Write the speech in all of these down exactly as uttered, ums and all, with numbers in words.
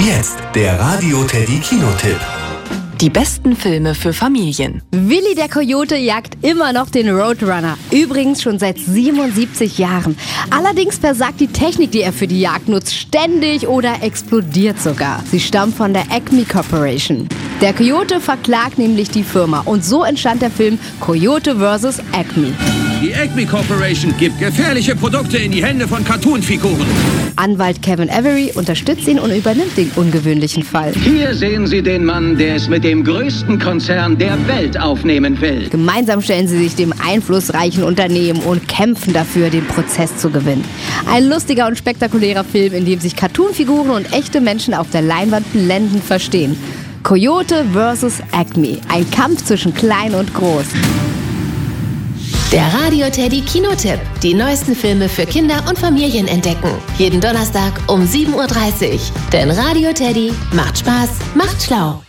Jetzt der Radio Teddy Kinotipp. Die besten Filme für Familien. Willi der Coyote jagt immer noch den Roadrunner. Übrigens schon seit siebenundsiebzig Jahren. Allerdings versagt die Technik, die er für die Jagd nutzt, ständig oder explodiert sogar. Sie stammt von der Acme Corporation. Der Coyote verklagt nämlich die Firma und so entstand der Film Coyote versus. Acme. Die Acme Corporation gibt gefährliche Produkte in die Hände von Cartoon-Figuren. Anwalt Kevin Avery unterstützt ihn und übernimmt den ungewöhnlichen Fall. Hier sehen Sie den Mann, der es mit dem größten Konzern der Welt aufnehmen will. Gemeinsam stellen sie sich dem einflussreichen Unternehmen und kämpfen dafür, den Prozess zu gewinnen. Ein lustiger und spektakulärer Film, in dem sich Cartoonfiguren und echte Menschen auf der Leinwand blendend verstehen. Coyote versus. Acme. Ein Kampf zwischen klein und groß. Der Radio Teddy Kinotipp. Die neuesten Filme für Kinder und Familien entdecken. Jeden Donnerstag um sieben Uhr dreißig. Denn Radio Teddy macht Spaß, macht schlau.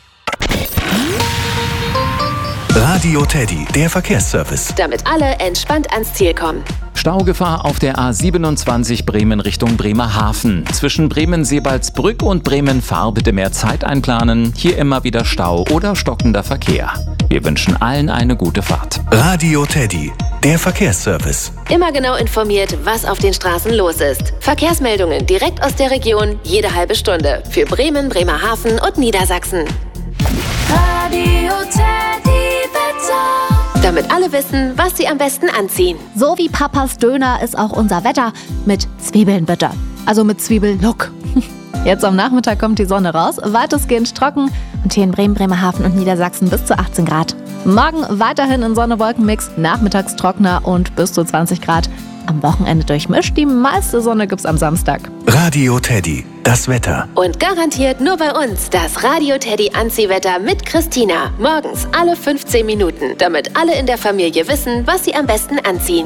Radio Teddy, der Verkehrsservice. Damit alle entspannt ans Ziel kommen. Staugefahr auf der A siebenundzwanzig Bremen Richtung Bremerhaven. Zwischen Bremen-Sebaldsbrück und Bremen-Fahr bitte mehr Zeit einplanen. Hier immer wieder Stau oder stockender Verkehr. Wir wünschen allen eine gute Fahrt. Radio Teddy, der Verkehrsservice. Immer genau informiert, was auf den Straßen los ist. Verkehrsmeldungen direkt aus der Region, jede halbe Stunde. Für Bremen, Bremerhaven und Niedersachsen. Radio Teddy Wetter. Damit alle wissen, was sie am besten anziehen. So wie Papas Döner ist auch unser Wetter. Mit Zwiebeln bitte. Also mit Zwiebellook. Jetzt am Nachmittag kommt die Sonne raus, weitestgehend trocken und hier in Bremen, Bremerhaven und Niedersachsen bis zu achtzehn Grad. Morgen weiterhin in Sonne-Wolken-Mix, nachmittags trockener und bis zu zwanzig Grad. Am Wochenende durchmischt, die meiste Sonne gibt's am Samstag. Radio Teddy, das Wetter. Und garantiert nur bei uns das Radio Teddy Anziehwetter mit Christina. Morgens alle fünfzehn Minuten, damit alle in der Familie wissen, was sie am besten anziehen.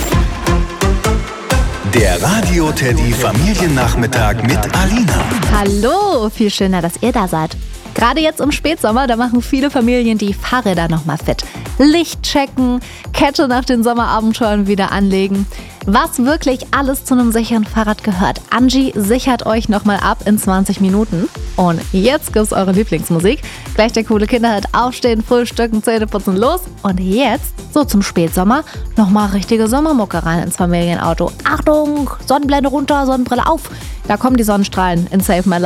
Der Radio Teddy Familiennachmittag mit Alina. Hallo, viel schöner, dass ihr da seid. Gerade jetzt im Spätsommer, da machen viele Familien die Fahrräder nochmal fit. Licht checken, Kette nach den Sommerabenteuern wieder anlegen. Was wirklich alles zu einem sicheren Fahrrad gehört. Angie sichert euch nochmal ab in zwanzig Minuten. Und jetzt gibt's eure Lieblingsmusik. Gleich der coole Kinderhit aufstehen, frühstücken, Zähne putzen, los. Und jetzt, so zum Spätsommer, nochmal richtige Sommermucke rein ins Familienauto. Achtung, Sonnenblende runter, Sonnenbrille auf. Da kommen die Sonnenstrahlen in Save My Life.